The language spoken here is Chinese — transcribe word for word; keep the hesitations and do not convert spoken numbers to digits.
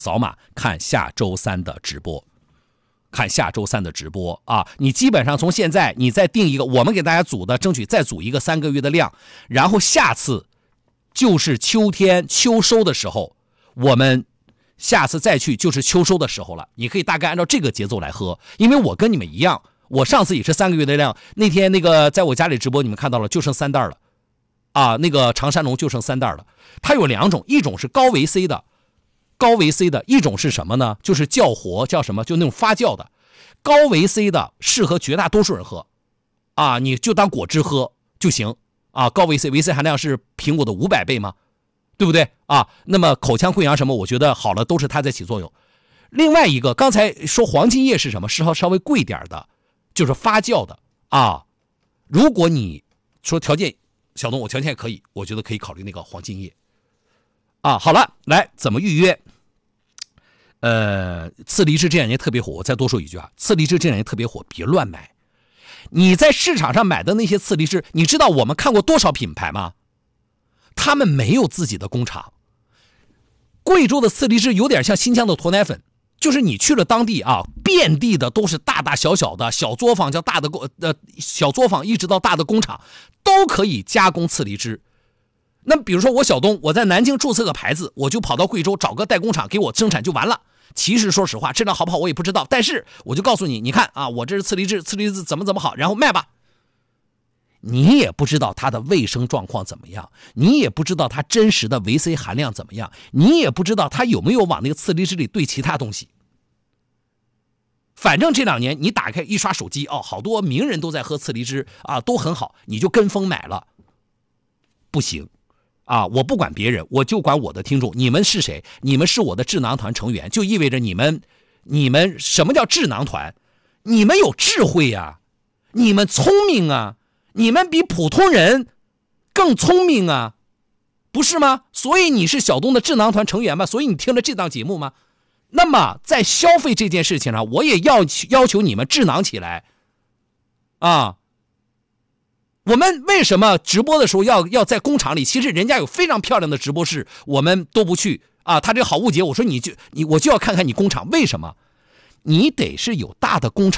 扫码看下周三的直播。看下周三的直播啊，你基本上从现在你再定一个，我们给大家组的，争取再组一个三个月的量，然后下次就是秋天秋收的时候，我们下次再去就是秋收的时候了。你可以大概按照这个节奏来喝，因为我跟你们一样，我上次也是三个月的量，那天那个在我家里直播，你们看到了，就剩三袋了啊，那个长山龙就剩三袋了。它有两种，一种是高维 C 的。高维 C 的一种是什么呢？就是叫活，叫什么？就那种发酵的。高维 C 的适合绝大多数人喝，啊，你就当果汁喝就行啊。高维 C 维 C 含量是苹果的五百倍吗？对不对啊？那么口腔溃疡什么，我觉得好了都是它在起作用。另外一个，刚才说黄金叶是什么？是稍稍微贵点的，就是发酵的啊。如果你说条件，小东我条件也可以，我觉得可以考虑那个黄金叶。啊，好了，来怎么预约？呃，次梨汁这两年特别火，我再多说一句啊，次梨汁这两年特别火，别乱买。你在市场上买的那些次梨汁，你知道我们看过多少品牌吗？他们没有自己的工厂。贵州的次梨汁有点像新疆的鸵奶粉，就是你去了当地啊，遍地的都是大大小小的小作坊，叫大的工呃小作坊，一直到大的工厂，都可以加工次梨汁。那比如说我小东，我在南京注册个牌子，我就跑到贵州找个代工厂给我生产就完了。其实说实话，质量好不好我也不知道，但是我就告诉你，你看啊，我这是次梨汁，次梨汁怎么怎么好，然后卖吧。你也不知道它的卫生状况怎么样，你也不知道它真实的维 C 含量怎么样，你也不知道它有没有往那个次梨汁里兑其他东西。反正这两年你打开一刷手机，哦，好多名人都在喝次梨汁啊，都很好，你就跟风买了，不行。啊，我不管别人，我就管我的听众。你们是谁？你们是我的智囊团成员，就意味着你们，你们什么叫智囊团？你们有智慧呀，你们聪明啊，你们比普通人更聪明啊，不是吗？所以你是小东的智囊团成员吗？所以你听了这档节目吗？那么在消费这件事情上，我也要要求你们智囊起来啊。我们为什么直播的时候要要在工厂里？其实人家有非常漂亮的直播室，我们都不去啊。他这个好物节，我说你就你我就要看看你工厂，为什么？你得是有大的工厂。